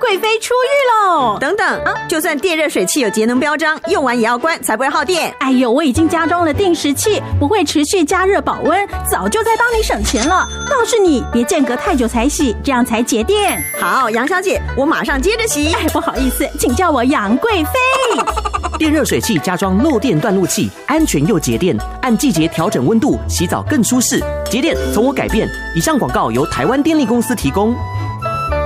贵妃出狱喽！ 等等，就算电热水器有节能标章，用完也要关，才不会耗电。 哎呦，我已经加装了定时器，不会持续加热保温，早就在帮你省钱了。倒是你别间隔太久才洗，这样才节电。 好，杨小姐，我马上接着洗。 哎，不好意思，请叫我杨贵妃。 电热水器加装漏电断路器，安全又节电，按季节调整温度，洗澡更舒适。节电从我改变。以上广告由台湾电力公司提供。